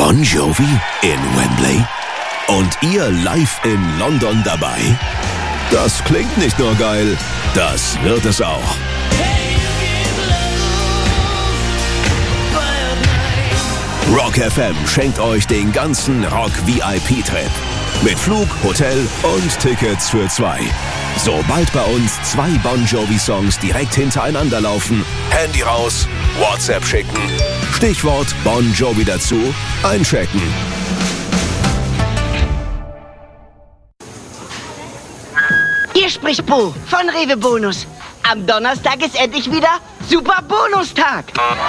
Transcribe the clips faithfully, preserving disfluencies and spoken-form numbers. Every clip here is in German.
Bon Jovi in Wembley? Und ihr live in London dabei? Das klingt nicht nur geil, das wird es auch. Rock F M schenkt euch den ganzen Rock-V I P-Trip. Mit Flug, Hotel und Tickets für zwei. Sobald bei uns zwei Bon Jovi-Songs direkt hintereinander laufen, Handy raus, WhatsApp schicken, Stichwort Bon Jovi dazu, einchecken. Hier spricht Bo von Rewe Bonus. Am Donnerstag ist endlich wieder Super Bonustag.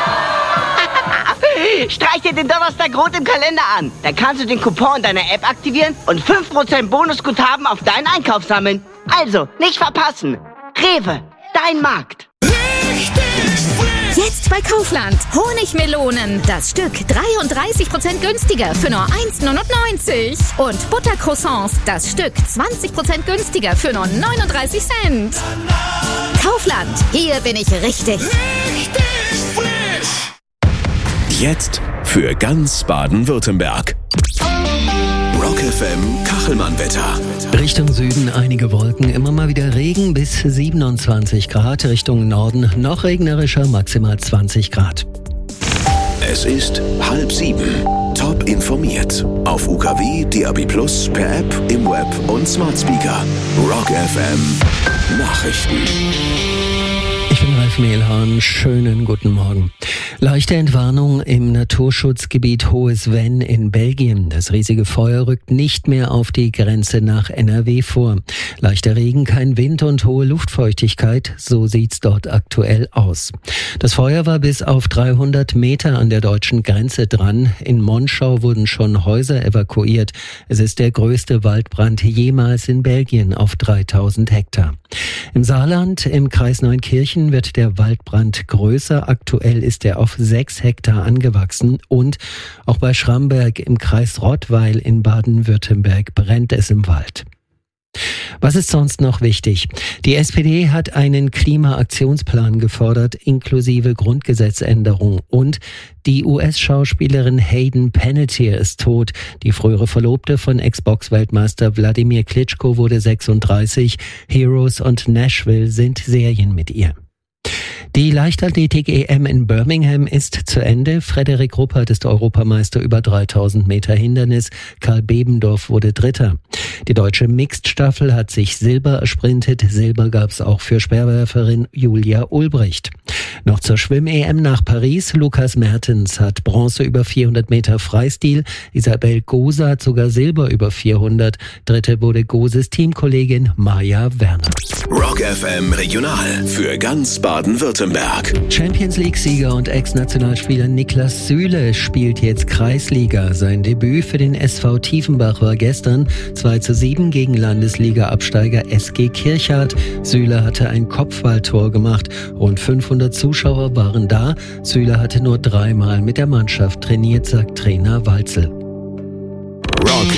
Streich dir den Donnerstag rot im Kalender an. Dann kannst du den Coupon in deiner App aktivieren und fünf Prozent Bonusguthaben auf deinen Einkauf sammeln. Also, nicht verpassen. Rewe, dein Markt. Jetzt bei Kaufland. Honigmelonen. Das Stück dreiunddreißig Prozent günstiger für nur eins neunundneunzig. Und Buttercroissants. Das Stück zwanzig Prozent günstiger für nur neununddreißig Cent. Kaufland. Hier bin ich richtig. Richtig frisch. Jetzt für ganz Baden-Württemberg. Rock F M Kachelmann-Wetter. Richtung Süden einige Wolken, immer mal wieder Regen bis siebenundzwanzig Grad. Richtung Norden noch regnerischer, maximal zwanzig Grad. Es ist halb sieben. Top informiert. Auf U K W, D A B plus, per App, im Web und Smart Speaker. Rock F M Nachrichten. Ich bin Ralf Mehlhahn, schönen guten Morgen. Leichte Entwarnung im Naturschutzgebiet Hohes Venn in Belgien. Das riesige Feuer rückt nicht mehr auf die Grenze nach N R W vor. Leichter Regen, kein Wind und hohe Luftfeuchtigkeit, so sieht's dort aktuell aus. Das Feuer war bis auf dreihundert Meter an der deutschen Grenze dran. In Monschau wurden schon Häuser evakuiert. Es ist der größte Waldbrand jemals in Belgien auf dreitausend Hektar. Im Saarland, im Kreis Neunkirchen, wird der Waldbrand größer. Aktuell ist er auf sechs Hektar angewachsen und auch bei Schramberg im Kreis Rottweil in Baden-Württemberg brennt es im Wald. Was ist sonst noch wichtig? Die S P D hat einen Klimaaktionsplan gefordert, inklusive Grundgesetzänderung. Und die U S-Schauspielerin Hayden Panettiere ist tot. Die frühere Verlobte von Ex-Box-Weltmeister Wladimir Klitschko wurde sechsunddreißig. Heroes und Nashville sind Serien mit ihr. Die Leichtathletik-E M in Birmingham ist zu Ende. Frederik Ruppert ist Europameister über dreitausend Meter Hindernis. Karl Bebendorf wurde Dritter. Die deutsche Mixed-Staffel hat sich Silber ersprintet. Silber gab's auch für Speerwerferin Julia Ulbricht. Noch zur Schwimm-E M nach Paris. Lukas Mertens hat Bronze über vierhundert Meter Freistil. Isabel Gose hat sogar Silber über vierhundert. Dritte wurde Goses Teamkollegin Maja Werner. Rock F M Regional für ganz Baden-Württemberg. Champions League-Sieger und Ex-Nationalspieler Niklas Süle spielt jetzt Kreisliga. Sein Debüt für den S V Tiefenbach war gestern zwei zu sieben gegen Landesliga-Absteiger S G Kirchhardt. Süle hatte ein Kopfballtor gemacht. Rund fünfhundert Zuschauer waren da. Süle hatte nur dreimal mit der Mannschaft trainiert, sagt Trainer Walzel. Rock